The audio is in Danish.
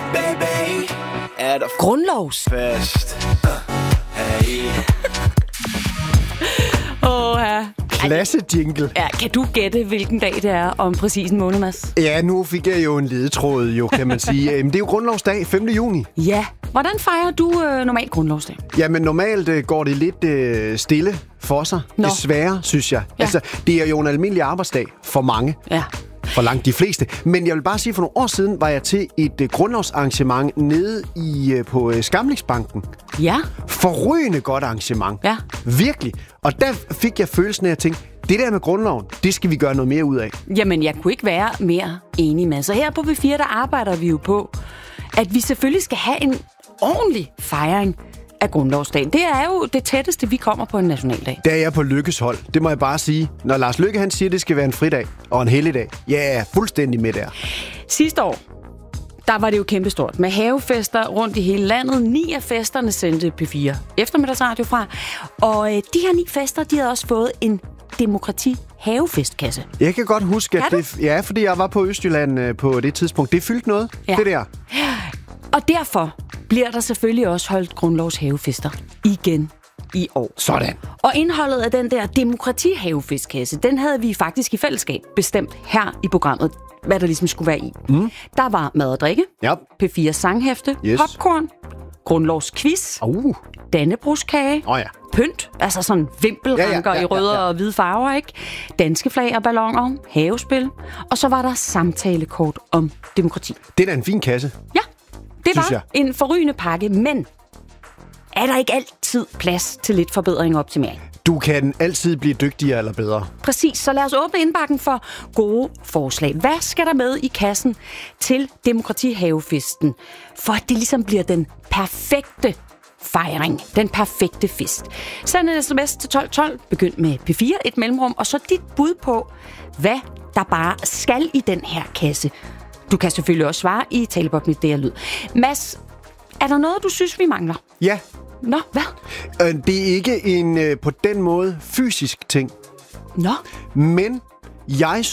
Baby, er der Grundlovsfest. Hey. Klasse jingle. Ja, kan du gætte, hvilken dag det er om præcis en måned, Mads? Ja, nu fik jeg jo en ledetråd, jo, kan man sige. Det er jo grundlovsdag, 5. juni. Ja. Hvordan fejrer du normalt grundlovsdag? Jamen, normalt går det lidt stille for sig. Nå. Desværre, synes jeg. Ja. Altså, det er jo en almindelig arbejdsdag for mange. Ja. For langt de fleste. Men jeg vil bare sige, for nogle år siden var jeg til et grundlovsarrangement nede på Skamlingsbanken. Ja. Forrygende godt arrangement. Ja. Virkelig. Og der fik jeg følelsen af at tænke, det der med grundloven, det skal vi gøre noget mere ud af. Jamen, jeg kunne ikke være mere enig med. Så her på V4, der arbejder vi jo på, at vi selvfølgelig skal have en ordentlig fejring af grundlovsdagen. Det er jo det tætteste, vi kommer på en nationaldag. Der er jeg på Lykkes hold. Det må jeg bare sige. Når Lars Løkke han siger, at det skal være en fridag og en helligdag. Ja, jeg er fuldstændig med der. Sidste år, der var det jo kæmpestort med havefester rundt i hele landet. 9 af festerne sendte P4 eftermiddagsradio fra. Og de her 9 fester, de havde også fået en demokrati-havefestkasse. Jeg kan godt huske, at Kan det... Ja, fordi jeg var på Østjylland på det tidspunkt. Det fyldte noget, Ja. det der. Og derfor bliver der selvfølgelig også holdt grundlovshavefester igen i år. Sådan. Og indholdet af den der demokrati-havefestkasse, den havde vi faktisk i fællesskab bestemt her i programmet, hvad der ligesom skulle være i. Der var mad og drikke, Ja. P4 sanghæfte, Yes. popcorn, grundlovsquiz, dannebrogskage, Ja. pynt, altså sådan vimpelranker i røde og hvide farver, ikke? Danske flag og balloner, havespil, og så var der samtalekort om demokrati. Det er da en fin kasse. Ja, det Synes var jeg. en forrygende pakke, men er der ikke altid plads til lidt forbedring og optimering? Du kan altid blive dygtigere eller bedre. Præcis, så lad os åbne indbakken for gode forslag. Hvad skal der med i kassen til demokratihavefesten, for at det ligesom bliver den perfekte fejring, den perfekte fest? Send en sms til 1212, begynd med P4, et mellemrum, og så dit bud på, hvad der bare skal i den her kasse. Du kan selvfølgelig også svare i taleboblen DR Lyd. Mads, er der noget, du synes, vi mangler? Ja, Nå, hvad? det er ikke en på den måde fysisk ting. Nå, Men jeg